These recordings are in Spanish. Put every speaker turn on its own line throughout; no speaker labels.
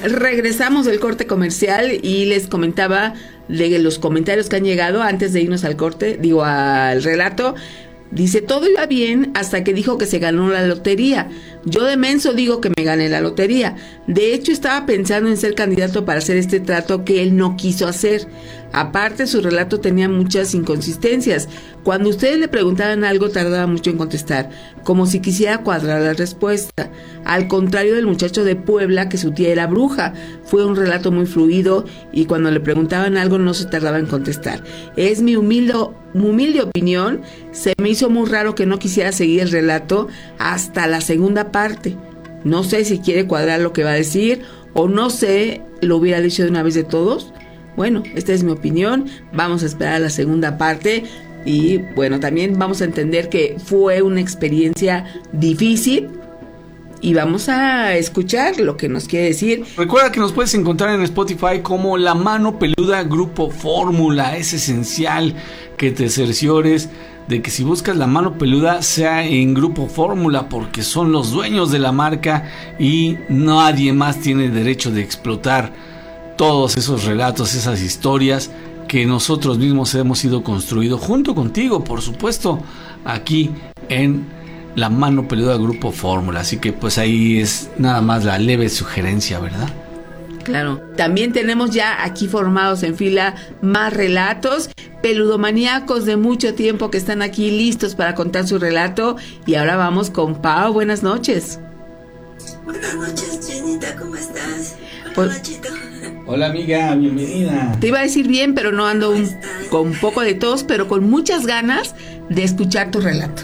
Regresamos del corte comercial y les comentaba de los comentarios que han llegado antes de irnos al corte, al relato. Dice, todo iba bien hasta que dijo que se ganó la lotería. Yo de menso digo que me gané la lotería. De hecho, estaba pensando en ser candidato para hacer este trato que él no quiso hacer. Aparte, su relato tenía muchas inconsistencias. Cuando ustedes le preguntaban algo, tardaba mucho en contestar, como si quisiera cuadrar la respuesta. Al contrario del muchacho de Puebla, que su tía era bruja. Fue un relato muy fluido y cuando le preguntaban algo no se tardaba en contestar. Es mi humilde opinión. Se me hizo muy raro que no quisiera seguir el relato hasta la segunda parte. No sé si quiere cuadrar lo que va a decir o no sé, lo hubiera dicho de una vez de todos. Bueno, esta es mi opinión. Vamos a esperar a la segunda parte y bueno, también vamos a entender que fue una experiencia difícil y vamos a escuchar lo que nos quiere decir.
Recuerda que nos puedes encontrar en Spotify como La Mano Peluda Grupo Fórmula. Es esencial que te cerciores de que si buscas La Mano Peluda sea en Grupo Fórmula, porque son los dueños de la marca y nadie más tiene derecho de explotar todos esos relatos, esas historias que nosotros mismos hemos ido construido junto contigo, por supuesto, aquí en La Mano Peluda Grupo Fórmula. Así que pues ahí es nada más la leve sugerencia, ¿verdad?
Claro, también tenemos ya aquí formados en fila más relatos, peludomaníacos de mucho tiempo que están aquí listos para contar su relato. Y ahora vamos con Pau. Buenas noches.
Buenas noches, Jenita, ¿cómo estás?
Pues,
Nachito.
Hola amiga, bienvenida.
Te iba a decir bien, pero no ando con un poco de tos, pero con muchas ganas de escuchar tu relato.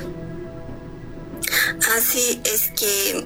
Sí, es que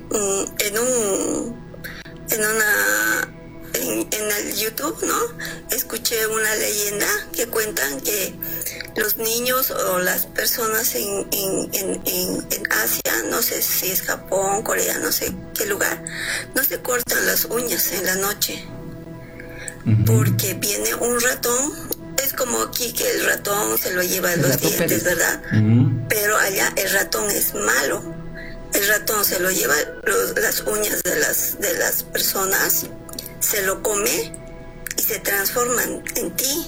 en el YouTube, ¿no? Escuché una leyenda que cuentan que los niños o las personas en Asia, no sé si es Japón, Corea, no sé qué lugar, no se cortan las uñas en la noche. Porque viene un ratón. Es como aquí que el ratón se lo lleva los dientes, ¿verdad? Pero allá el ratón es malo. El ratón se lo lleva las uñas de las personas, se lo come y se transforma en ti.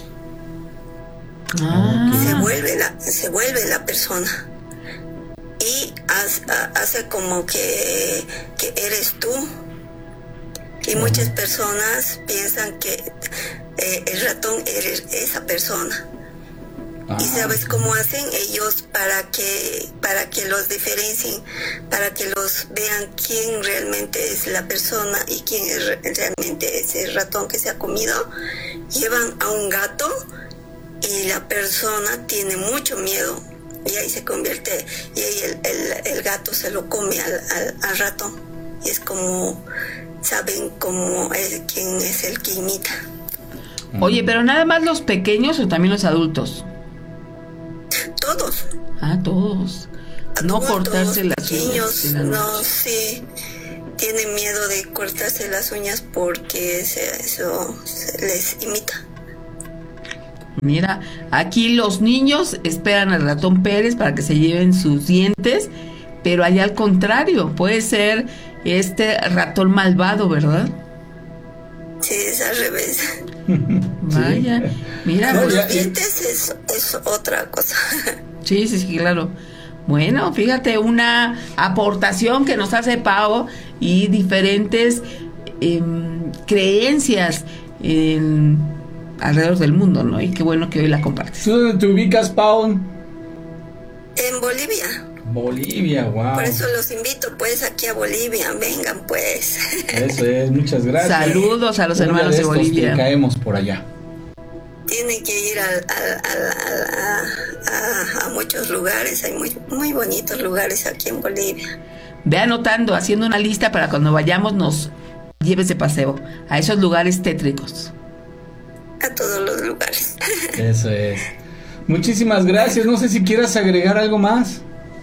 Se vuelve la persona y hace como que eres tú. Y muchas personas piensan que el ratón eres esa persona. ¿Y sabes cómo hacen ellos para que los diferencien, para que los vean quién realmente es la persona y quién realmente es el ratón que se ha comido? Llevan a un gato y la persona tiene mucho miedo y ahí se convierte, y ahí el gato se lo come al ratón. Y es como, saben quién es el que imita.
Oye, pero nada más los pequeños o también los adultos.
Todos.
Todos. No cortarse las
pequeños,
uñas.
No, sí. Tienen miedo de cortarse las uñas porque eso les imita.
Mira, aquí los niños esperan al ratón Pérez para que se lleven sus dientes, pero allá al contrario, puede ser este ratón malvado, ¿verdad?
Sí, es al revés.
Vaya,
sí.
Mira.
Los dientes es otra cosa.
Sí, claro. Bueno, fíjate, una aportación que nos hace Pau y diferentes creencias alrededor del mundo, ¿no? Y qué bueno que hoy la compartes.
¿Tú dónde te ubicas, Pau?
En Bolivia.
Bolivia, wow.
Por eso los invito pues aquí a Bolivia, vengan pues.
Eso es, muchas gracias.
Saludos a los hermanos de Bolivia.
Que caemos por allá.
Tienen que ir a muchos lugares, hay muy bonitos lugares aquí en Bolivia.
Ve anotando, haciendo una lista para cuando vayamos nos lleves de paseo a esos lugares tétricos.
A todos los lugares.
Eso es. Muchísimas gracias, no sé si quieras agregar algo más.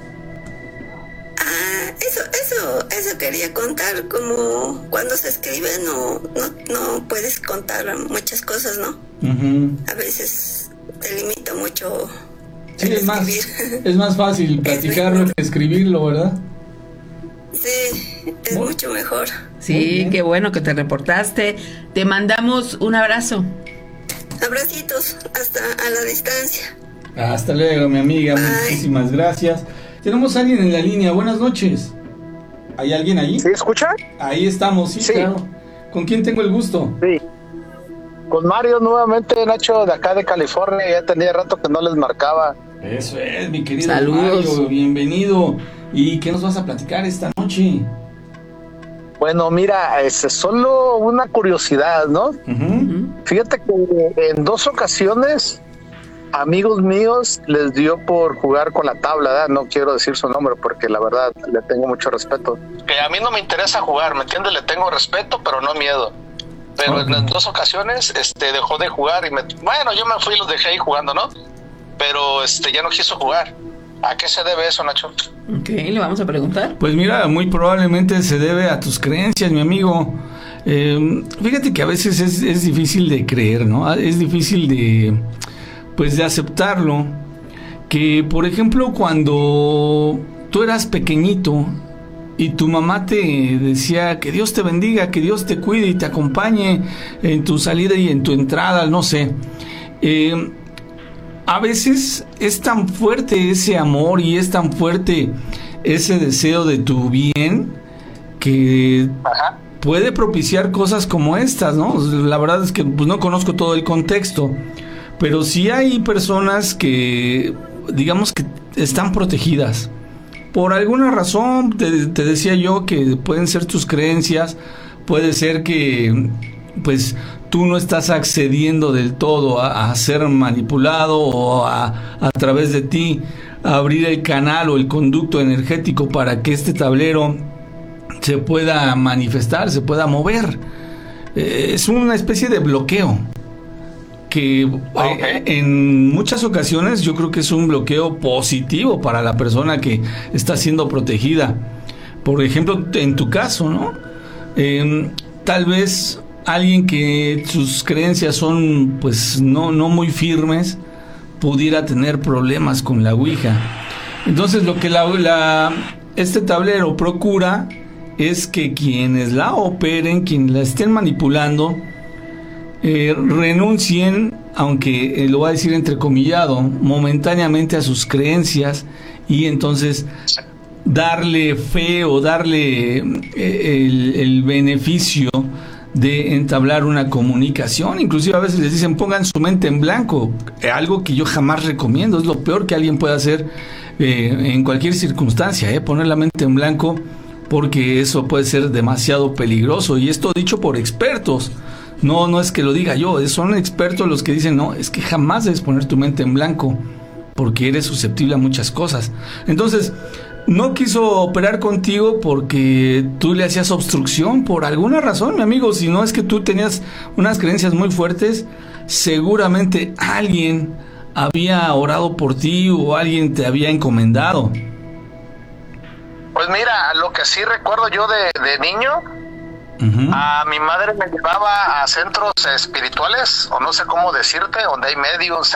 Eso quería contar, como cuando se escribe no puedes contar muchas cosas, ¿no? A veces te limita mucho.
Sí, es más fácil platicarlo que escribirlo, ¿verdad?
Sí, es mucho mejor.
Sí, qué bueno que te reportaste. Te mandamos un abrazo.
Abracitos hasta a la distancia.
Hasta luego, mi amiga.
Bye.
Muchísimas gracias. Tenemos a alguien en la línea. Buenas noches. ¿Hay alguien ahí?
¿Sí escucha?
Ahí estamos, sí,
Sí.
claro. ¿Con quién tengo el gusto?
Sí. Con Mario nuevamente, Nacho, de acá de California. Ya tenía rato que no les marcaba.
Eso es, mi querido
Saludos.
Mario. Bienvenido. ¿Y qué nos vas a platicar esta noche?
Bueno, mira, es solo una curiosidad, ¿no?
Ujú.
Fíjate que en 2 ocasiones, amigos míos les dio por jugar con la tabla, ¿verdad? No quiero decir su nombre porque la verdad le tengo mucho respeto. Que a mí no me interesa jugar, ¿me entiendes? Le tengo respeto, pero no miedo. Pero
Ok.
en 2 ocasiones dejó de jugar y bueno, yo me fui y los dejé ahí jugando, ¿no? Pero ya no quiso jugar. ¿A qué se debe eso, Nacho?
Ok, le vamos a preguntar.
Pues mira, muy probablemente se debe a tus creencias, mi amigo. Fíjate que a veces es difícil de creer, ¿no? Es difícil de aceptarlo. Que, por ejemplo, cuando tú eras pequeñito y tu mamá te decía que Dios te bendiga, que Dios te cuide y te acompañe en tu salida y en tu entrada, no sé. A veces es tan fuerte ese amor y es tan fuerte ese deseo de tu bien que
Ajá.
puede propiciar cosas como estas, ¿no? La verdad es que pues, no conozco todo el contexto, pero sí hay personas que, digamos que están protegidas. Por alguna razón, te decía yo que pueden ser tus creencias, puede ser que pues tú no estás accediendo del todo a ser manipulado o a través de ti abrir el canal o el conducto energético para que este tablero se pueda manifestar, se pueda mover. Es una especie de bloqueo que en muchas ocasiones yo creo que es un bloqueo positivo para la persona que está siendo protegida. Por ejemplo, en tu caso, ¿no? Tal vez alguien que sus creencias son pues no muy firmes pudiera tener problemas con la Ouija. Entonces lo que este tablero procura es que quienes la operen, quienes la estén manipulando, renuncien, aunque lo voy a decir entrecomillado, momentáneamente a sus creencias y entonces darle fe o darle el beneficio de entablar una comunicación. Inclusive a veces les dicen pongan su mente en blanco, algo que yo jamás recomiendo. Es lo peor que alguien puede hacer en cualquier circunstancia, poner la mente en blanco, porque eso puede ser demasiado peligroso, y esto dicho por expertos. No es que lo diga yo, son expertos los que dicen no, es que jamás debes poner tu mente en blanco porque eres susceptible a muchas cosas. Entonces no quiso operar contigo porque tú le hacías obstrucción por alguna razón, mi amigo. Si no es que tú tenías unas creencias muy fuertes, seguramente alguien había orado por ti o alguien te había encomendado.
Pues mira, lo que sí recuerdo yo de niño, a mi madre me llevaba a centros espirituales, o no sé cómo decirte, donde hay medios,